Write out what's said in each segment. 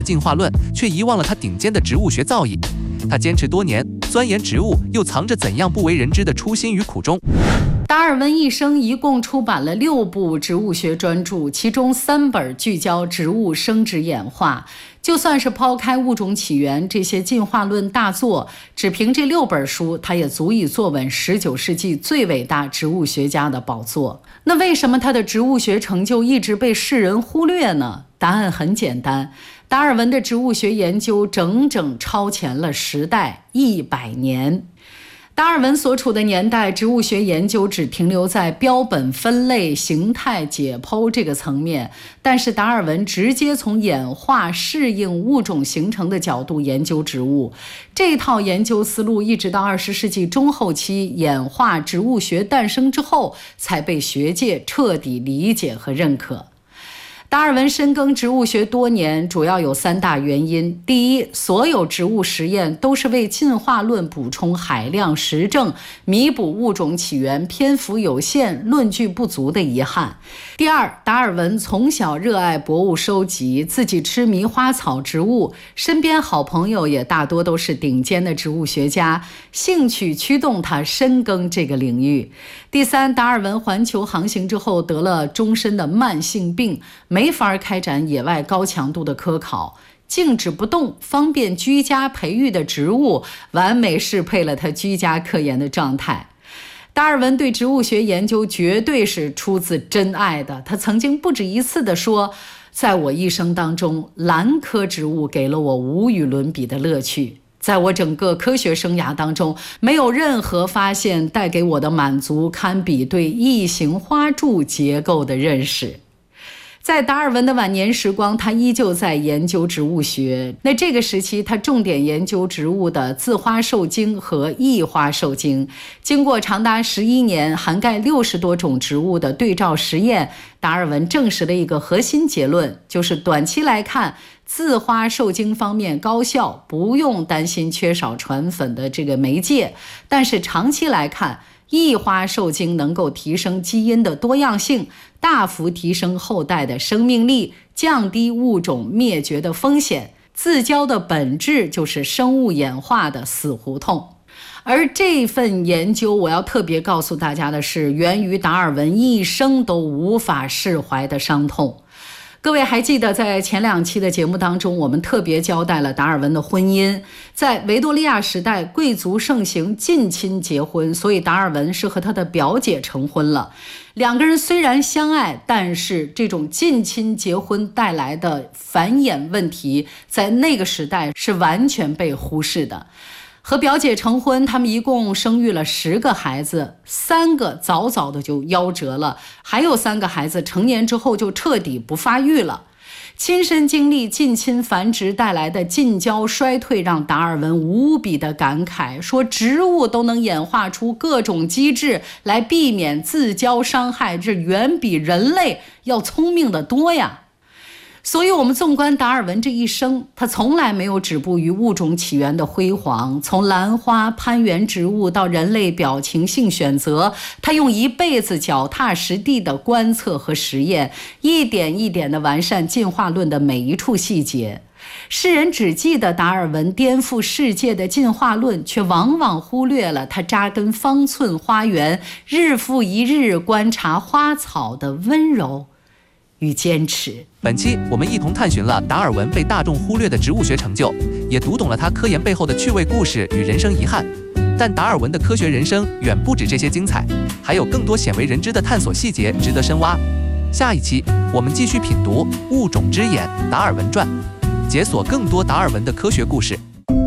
进化论，却遗忘了他顶尖的植物学造诣。他坚持多年，钻研植物，又藏着怎样不为人知的初心与苦衷。 达尔文一生一共出版了6部植物学专著，其中3本聚焦植物生殖演化。就算是抛开物种起源这些进化论大作，只凭这6本书，他也足以坐稳19世纪最伟大植物学家的宝座。那为什么他的植物学成就一直被世人忽略呢？答案很简单，达尔文的植物学研究整整超前了时代100年。达尔文所处的年代，植物学研究只停留在标本分类、形态解剖这个层面，但是达尔文直接从演化、适应、物种形成的角度研究植物。这套研究思路一直到20世纪中后期，演化植物学诞生之后，才被学界彻底理解和认可。达尔文深耕植物学多年，主要有3大原因。第一，所有植物实验都是为进化论补充海量实证，弥补物种起源篇幅有限、论据不足的遗憾。第二，达尔文从小热爱博物收集，自己痴迷花草植物，身边好朋友也大多都是顶尖的植物学家，兴趣驱动他深耕这个领域。第三，达尔文环球航行之后得了终身的慢性病，没法开展野外高强度的科考，静止不动、方便居家培育的植物，完美适配了他居家科研的状态。达尔文对植物学研究绝对是出自真爱的，他曾经不止一次地说，在我一生当中，兰科植物给了我无与伦比的乐趣。在我整个科学生涯当中，没有任何发现带给我的满足堪比对异形花柱结构的认识。在达尔文的晚年时光，他依旧在研究植物学。那这个时期，他重点研究植物的自花受精和异花受精。经过长达11年、涵盖60多种植物的对照实验，达尔文证实了一个核心结论，就是短期来看，自花受精方面高效，不用担心缺少传粉的这个媒介，但是长期来看，异花受精能够提升基因的多样性，大幅提升后代的生命力，降低物种灭绝的风险。自交的本质就是生物演化的死胡同。而这份研究，我要特别告诉大家的是，源于达尔文一生都无法释怀的伤痛。各位还记得在前2期的节目当中，我们特别交代了达尔文的婚姻。在维多利亚时代，贵族盛行近亲结婚，所以达尔文是和他的表姐成婚了。2个人虽然相爱，但是这种近亲结婚带来的繁衍问题，在那个时代是完全被忽视的。和表姐成婚，他们一共生育了10个孩子，3个早早的就夭折了，还有3个孩子成年之后就彻底不发育了。亲身经历近亲繁殖带来的近交衰退，让达尔文无比的感慨，说植物都能演化出各种机制来避免自交伤害，这远比人类要聪明得多呀。所以我们纵观达尔文这一生，他从来没有止步于物种起源的辉煌，从兰花、攀援植物到人类表情性选择，他用一辈子脚踏实地的观测和实验，一点一点的完善进化论的每一处细节。世人只记得达尔文颠覆世界的进化论，却往往忽略了他扎根方寸花园，日复一日观察花草的温柔与坚持。 本期我们一同探寻了达尔文被大众忽略的植物学成就，也读懂了他科研背后的趣味故事与人生遗憾。但达尔文的科学人生远不止这些精彩，还有更多鲜为人知的探索细节值得深挖。下一期我们继续品读《物种之眼》达尔文传，解锁更多达尔文的科学故事。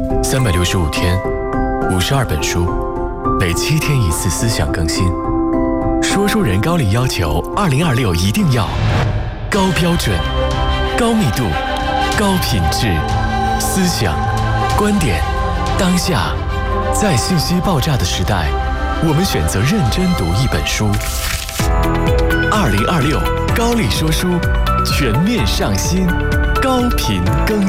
365天，52本书，每7天1次思想更新。说书人高力要求2026一定要高标准、高密度、高品质，思想、观点，当下，在信息爆炸的时代，我们选择认真读一本书。2026高力说书全面上新，高频更